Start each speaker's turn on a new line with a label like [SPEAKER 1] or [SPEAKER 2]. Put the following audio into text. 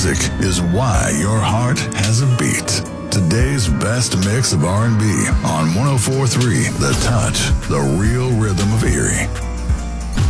[SPEAKER 1] music is why your heart has a beat. Today's best mix of R&B on 104.3 The Touch, the real rhythm of Erie.